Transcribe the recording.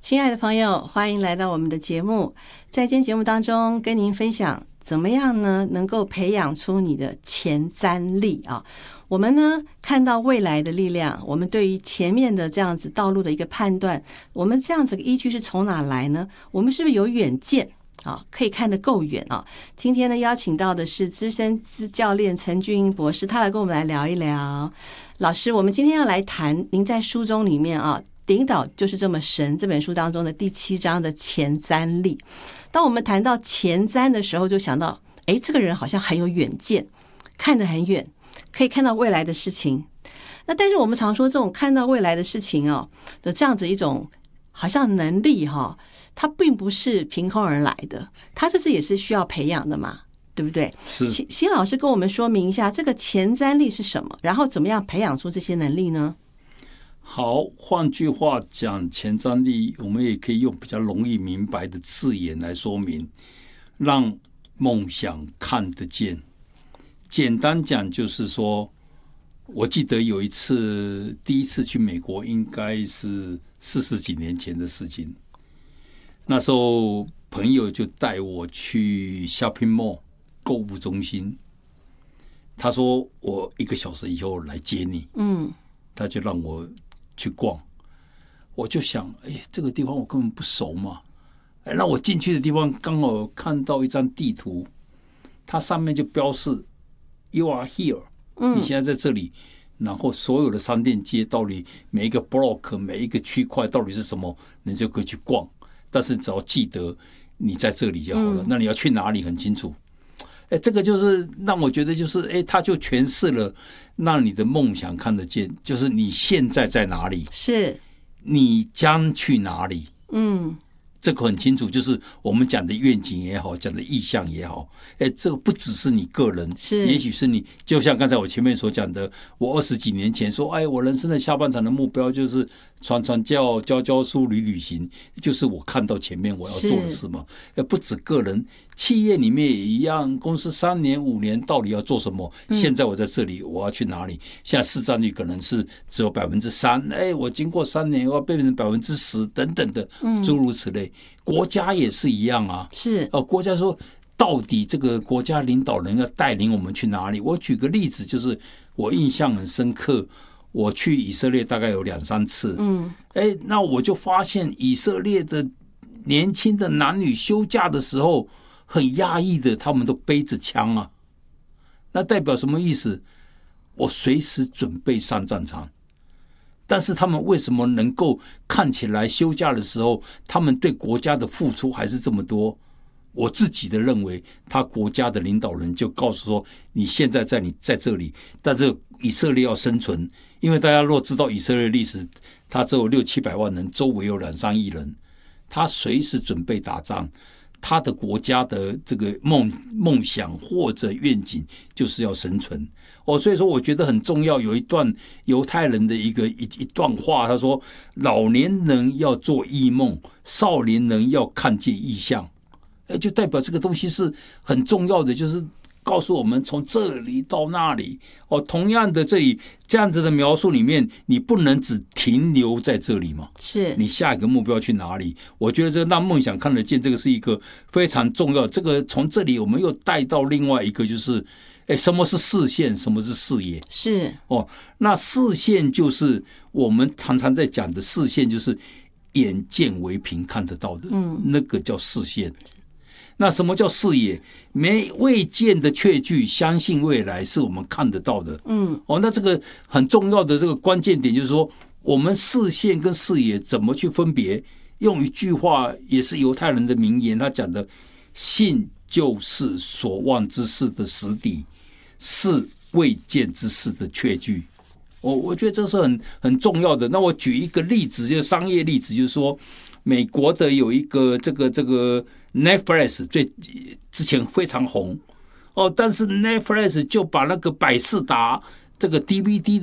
亲爱的朋友，欢迎来到我们的节目。在今天节目当中，跟您分享怎么样呢，能够培养出你的前瞻力啊。我们呢看到未来的力量，我们对于前面的这样子道路的一个判断，我们这样子的依据是从哪来呢？我们是不是有远见啊？可以看得够远啊？今天呢邀请到的是资深教练陈俊英博士，他来跟我们来聊一聊。老师，我们今天要来谈您在书中里面啊，领导就是这么神这本书当中的第7章的前瞻力。当我们谈到前瞻的时候，就想到这个人好像很有远见，看得很远，可以看到未来的事情。那但是我们常说这种看到未来的事情的这样子一种好像能力它并不是凭空而来的，它这是也是需要培养的嘛，对不对？ 是。 辛老师跟我们说明一下这个前瞻力是什么，然后怎么样培养出这些能力呢？ 好，换句话讲，前瞻力我们也可以用比较容易明白的字眼来说明，让梦想看得见。简单讲就是说，我记得有一次第一次去美国，应该是40几年前的事情。那时候朋友就带我去 shopping mall 购物中心，他说我1个小时以后来接你，他就让我去逛。我就想，这个地方我根本不熟嘛，那我进去的地方刚好看到一张地图，它上面就标示 You are here，你现在在这里，然后所有的商店街到底每一个 block 每一个区块到底是什么，你就可以去逛，但是只要记得你在这里就好了，那你要去哪里很清楚。这个就是让我觉得就是他就诠释了让你的梦想看得见，就是你现在在哪里，是你将去哪里，这个很清楚，就是我们讲的愿景也好，讲的意向也好，这个不只是你个人，是也许是你，就像刚才我前面所讲的，我20几年前说，我人生的下半场的目标就是传教、教书、旅行，就是我看到前面我要做的事嘛。不止个人，企业里面也一样，公司3年5年到底要做什么？现在我在这里，我要去哪里？现在市占率可能是只有3%，我经过3年我要变成10%等等的，诸如此类。国家也是一样啊，是国家说到底这个国家领导人要带领我们去哪里？我举个例子，就是我印象很深刻，我去以色列大概有2-3次，那我就发现以色列的年轻的男女休假的时候很压抑的，他们都背着枪啊，那代表什么意思？我随时准备上战场。但是他们为什么能够看起来休假的时候，他们对国家的付出还是这么多？我自己的认为，他国家的领导人就告诉说，你现在你在这里，但是以色列要生存，因为大家若知道以色列历史，他只有600-700万人，周围有2-3亿人，他随时准备打仗。他的国家的这个梦想或者愿景就是要生存所以说我觉得很重要。有一段犹太人的一段话，他说：老年人要做异梦，少年人要看见异象。就代表这个东西是很重要的，就是告诉我们从这里到那里同样的这样子的描述里面，你不能只停留在这里嘛，是你下一个目标去哪里？我觉得这让梦想看得见，这个是一个非常重要。这个从这里我们又带到另外一个，就是什么是视线，什么是视野？是那视线就是我们常常在讲的视线，就是眼见为凭看得到的，那个叫视线。那什么叫视野？未见的确据，相信未来是我们看得到的。那这个很重要的这个关键点就是说，我们视线跟视野怎么去分别？用一句话，也是犹太人的名言，他讲的：信就是所望之事的实底，是未见之事的确据。我觉得这是很重要的。那我举一个例子，就是商业例子，就是说，美国的有一个这个 Netflix 之前非常红但是 Netflix 就把那个百视达这个 DVD